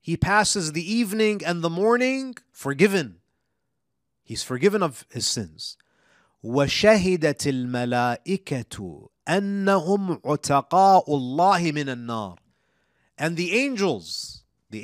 he passes the evening and the morning forgiven. He's forgiven of his sins. وَشَهِدَتِ الْمَلَائِكَةُ أَنَّهُمْ عُتَقَاءُ اللَّهِ مِنَ النَّارِ. And the angels,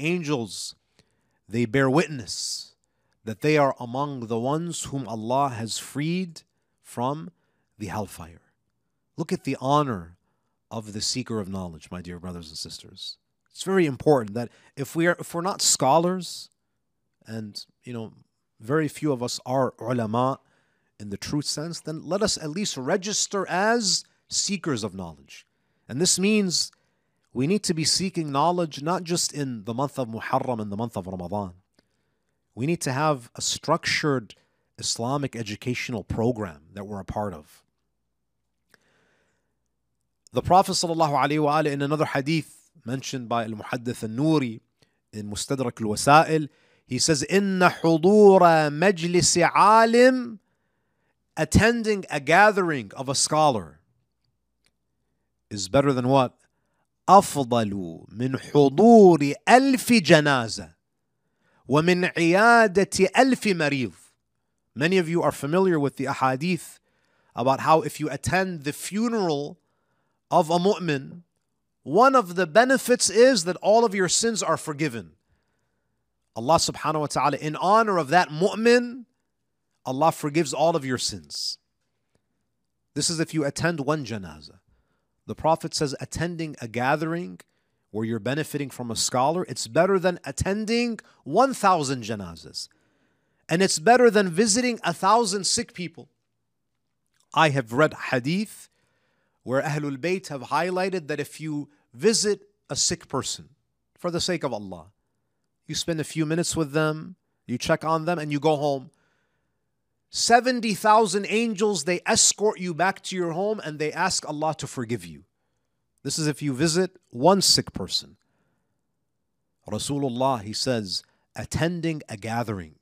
they bear witness that they are among the ones whom Allah has freed from the hellfire. Look at the honor of the seeker of knowledge, my dear brothers and sisters. It's very important that if we're not scholars, and very few of us are ulama in the true sense, then let us at least register as seekers of knowledge. And this means we need to be seeking knowledge not just in the month of Muharram and the month of Ramadan. We need to have a structured Islamic educational program that we're a part of. The Prophet ﷺ, in another hadith mentioned by Al-Muhaddith Al-Nuri in Mustadrak Al-Wasail, he says, إِنَّ حُضُورَ مَجْلِسِ عَالِمٍ, attending a gathering of a scholar is better than what? أَفْضَلُ مِنْ حُضُورِ أَلْفِ جَنَازَةٍ وَمِنْ عِيَادَةِ أَلْفِ مَرِيضٍ. Many of you are familiar with the ahadith about how if you attend the funeral of a mu'min, one of the benefits is that all of your sins are forgiven. Allah subhanahu wa ta'ala, in honor of that mu'min, Allah forgives all of your sins. This is if you attend one janazah. The Prophet says attending a gathering where you're benefiting from a scholar, it's better than attending 1,000 janazahs. And it's better than visiting 1,000 sick people. I have read hadith where Ahlul Bayt have highlighted that if you visit a sick person for the sake of Allah, you spend a few minutes with them, you check on them, and you go home. 70,000 angels, they escort you back to your home and they ask Allah to forgive you. This is if you visit one sick person. Rasulullah, he says, attending a gathering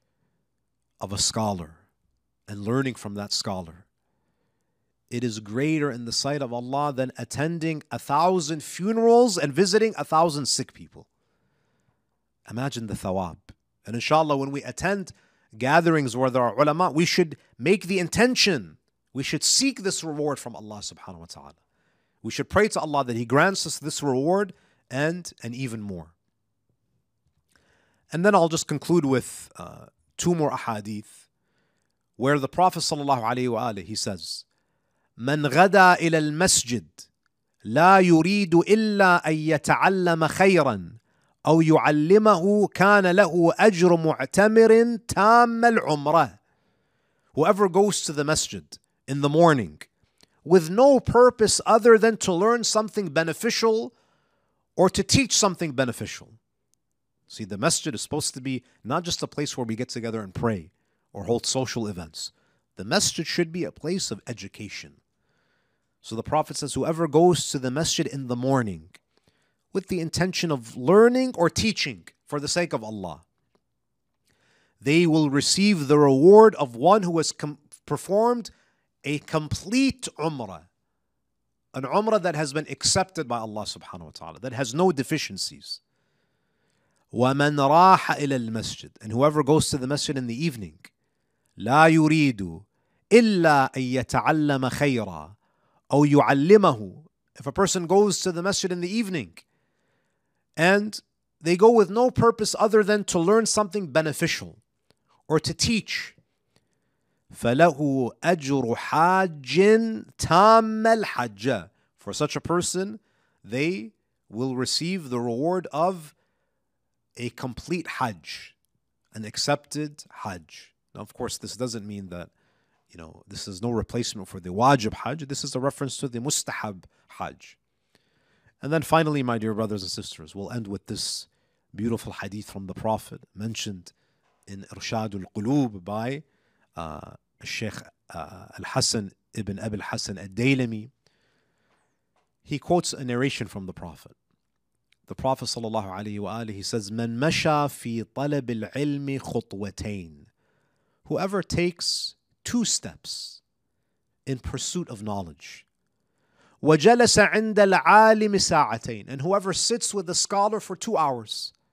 of a scholar and learning from that scholar, it is greater in the sight of Allah than attending 1,000 funerals and visiting 1,000 sick people. Imagine the thawab. And inshallah, when we attend gatherings where there are ulama, we should make the intention. We should seek this reward from Allah subhanahu wa ta'ala. We should pray to Allah that He grants us this reward and even more. And then I'll just conclude with two more ahadith where the Prophet sallallahu alaihi wasallam, he says, من غدا إلى المسجد لا يريد إلا أن يتعلم خيرا أو يعلمه كان له أجر معتمر تام العمرة. Whoever goes to the masjid in the morning with no purpose other than to learn something beneficial or to teach something beneficial. See, the masjid is supposed to be not just a place where we get together and pray or hold social events. The masjid should be a place of education. So the Prophet says, whoever goes to the masjid in the morning with the intention of learning or teaching for the sake of Allah, they will receive the reward of one who has performed a complete umrah. An umrah that has been accepted by Allah subhanahu wa ta'ala, that has no deficiencies. وَمَنْ رَاحَ إِلَى الْمَسْجِدِ, and whoever goes to the masjid in the evening, لَا يُرِيدُ إِلَّا أَن يَتَعَلَّمَ خَيْرًا أو يعلمه. If a person goes to the masjid in the evening and they go with no purpose other than to learn something beneficial or to teach, فَلَهُ أَجْرُ حَاجٍ تَامَّ الْحَجَّةِ. For such a person, they will receive the reward of a complete hajj, an accepted hajj. Now, of course, this doesn't mean that this is no replacement for the wajib hajj. This is a reference to the mustahab hajj. And then finally, my dear brothers and sisters, we'll end with this beautiful hadith from the Prophet mentioned in Irshadul Qulub by Sheikh Al-Hasan ibn Abi al-Hasan al-Daylami. He quotes a narration from the Prophet. The Prophet sallallahu alaihi wasallam, he says, "Man masha fi talab al-ilmi khutwatayn." Whoever takes 2 steps in pursuit of knowledge. وَجَلَسَ عِنْدَ الْعَالِمِ سَاعَتَيْنِ. And whoever sits with the scholar for 2 hours.